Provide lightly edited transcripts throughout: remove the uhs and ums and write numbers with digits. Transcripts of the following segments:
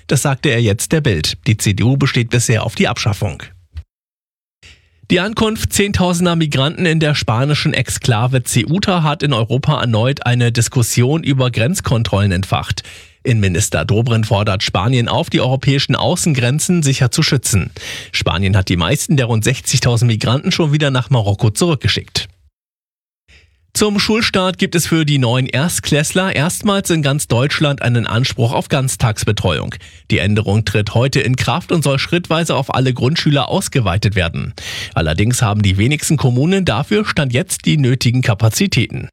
Das sagte er jetzt der Bild. Die CDU besteht bisher auf die Abschaffung. Die Ankunft zehntausender Migranten in der spanischen Exklave Ceuta hat in Europa erneut eine Diskussion über Grenzkontrollen entfacht. Innenminister Dobrindt fordert Spanien auf, die europäischen Außengrenzen sicher zu schützen. Spanien hat die meisten der rund 60.000 Migranten schon wieder nach Marokko zurückgeschickt. Zum Schulstart gibt es für die neuen Erstklässler erstmals in ganz Deutschland einen Anspruch auf Ganztagsbetreuung. Die Änderung tritt heute in Kraft und soll schrittweise auf alle Grundschüler ausgeweitet werden. Allerdings haben die wenigsten Kommunen dafür Stand jetzt die nötigen Kapazitäten.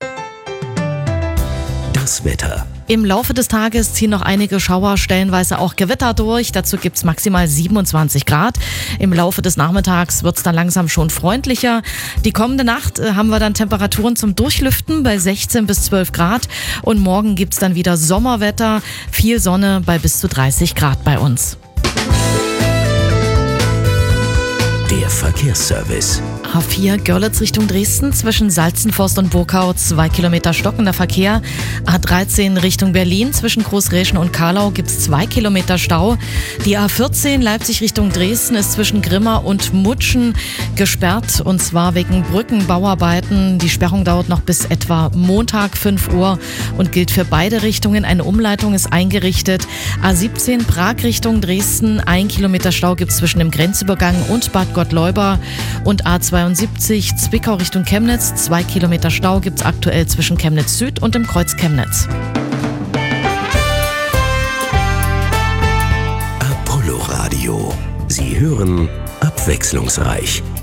Das Wetter. Im Laufe des Tages ziehen noch einige Schauer, stellenweise auch Gewitter durch. Dazu gibt's maximal 27 Grad. Im Laufe des Nachmittags wird's dann langsam schon freundlicher. Die kommende Nacht haben wir dann Temperaturen zum Durchlüften bei 16 bis 12 Grad. Und morgen gibt's dann wieder Sommerwetter, viel Sonne bei bis zu 30 Grad bei uns. Der Verkehrsservice. A4 Görlitz Richtung Dresden zwischen Salzenforst und Burkau 2 Kilometer stockender Verkehr. A13 Richtung Berlin zwischen Großräschen und Karlau gibt's 2 Kilometer Stau. Die A14 Leipzig Richtung Dresden ist zwischen Grimma und Mutschen gesperrt und zwar wegen Brückenbauarbeiten. Die Sperrung dauert noch bis etwa Montag 5 Uhr und gilt für beide Richtungen. Eine Umleitung ist eingerichtet. A17 Prag Richtung Dresden 1 Kilometer Stau gibt's zwischen dem Grenzübergang und Bad Gottleuba und A72 Zwickau Richtung Chemnitz. 2 Kilometer Stau gibt's aktuell zwischen Chemnitz Süd und dem Kreuz Chemnitz. Apollo Radio. Sie hören abwechslungsreich.